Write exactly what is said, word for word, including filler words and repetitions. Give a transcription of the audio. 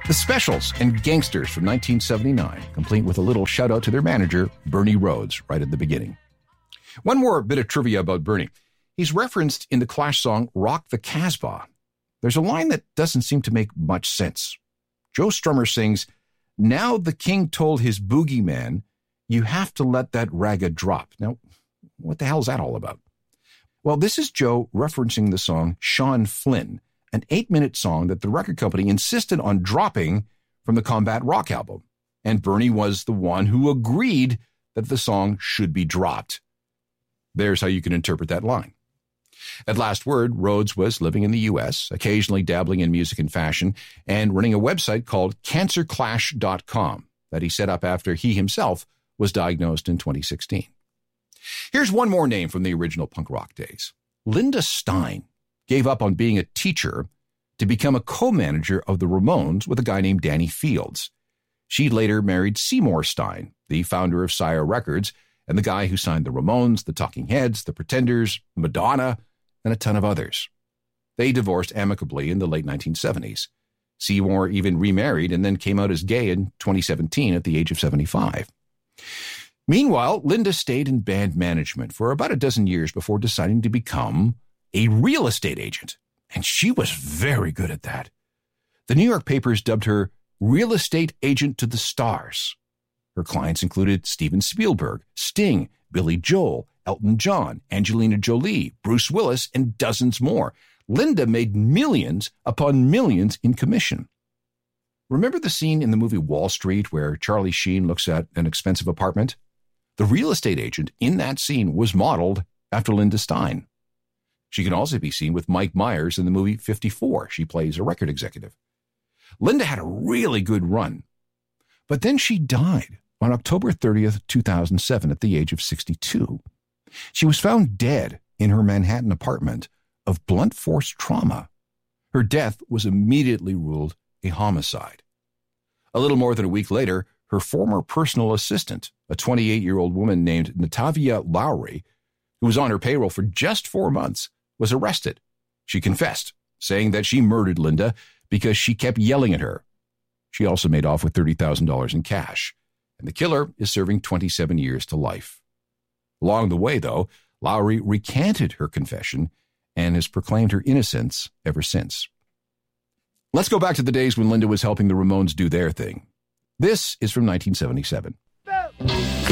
The Specials and Gangsters from nineteen seventy-nine, complete with a little shout out to their manager, Bernie Rhodes, right at the beginning. One more bit of trivia about Bernie. He's referenced in the Clash song Rock the Casbah. There's a line that doesn't seem to make much sense. Joe Strummer sings, "Now the king told his boogeyman, you have to let that ragga drop." Now, what the hell is that all about? Well, this is Joe referencing the song Sean Flynn, an eight-minute song that the record company insisted on dropping from the Combat Rock album. And Bernie was the one who agreed that the song should be dropped. There's how you can interpret that line. At last word, Rhodes was living in the U S, occasionally dabbling in music and fashion, and running a website called cancer clash dot com that he set up after he himself was diagnosed in twenty sixteen. Here's one more name from the original punk rock days. Linda Stein gave up on being a teacher to become a co-manager of the Ramones with a guy named Danny Fields. She later married Seymour Stein, the founder of Sire Records, and the guy who signed the Ramones, the Talking Heads, the Pretenders, Madonna, and a ton of others. They divorced amicably in the late nineteen seventies. Seymour even remarried and then came out as gay in twenty seventeen at the age of seventy-five. Meanwhile, Linda stayed in band management for about a dozen years before deciding to become a real estate agent. And she was very good at that. The New York papers dubbed her real estate agent to the stars. Her clients included Steven Spielberg, Sting, Billy Joel, Elton John, Angelina Jolie, Bruce Willis, and dozens more. Linda made millions upon millions in commission. Remember the scene in the movie Wall Street where Charlie Sheen looks at an expensive apartment? The real estate agent in that scene was modeled after Linda Stein. She can also be seen with Mike Myers in the movie fifty-four. She plays a record executive. Linda had a really good run, but then she died on October thirtieth, two thousand seven at the age of sixty-two. She was found dead in her Manhattan apartment of blunt force trauma. Her death was immediately ruled a homicide. A little more than a week later, her former personal assistant, a twenty-eight-year-old woman named Natavia Lowry, who was on her payroll for just four months, was arrested. She confessed, saying that she murdered Linda because she kept yelling at her. She also made off with thirty thousand dollars in cash, and the killer is serving twenty-seven years to life. Along the way, though, Lowry recanted her confession and has proclaimed her innocence ever since. Let's go back to the days when Linda was helping the Ramones do their thing. This is from nineteen seventy-seven.